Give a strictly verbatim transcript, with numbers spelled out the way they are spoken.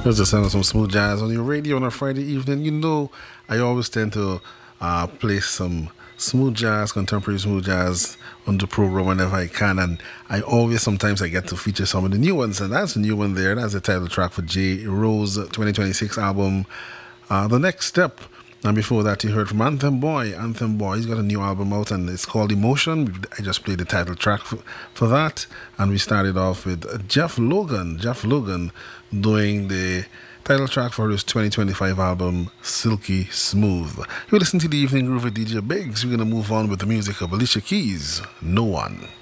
There's the sound of some smooth jazz on your radio on a Friday evening. You know, I always tend to uh, play some smooth jazz, contemporary smooth jazz on the program whenever I can, and I always sometimes I get to feature some of the new ones, and that's a new one there. That's the title track for J Rose twenty twenty-six album, uh, The Next Step. And before that, you heard from Anthem Boy. Anthem Boy, he's got a new album out and it's called Emotion. I just played the title track for, for that. And we started off with Jeff Logan. Jeff Logan doing the title track for his twenty twenty-five album, Silky Smooth. You listen to the Evening Groove with D J Biggs. We're going to move on with the music of Alicia Keys, No One.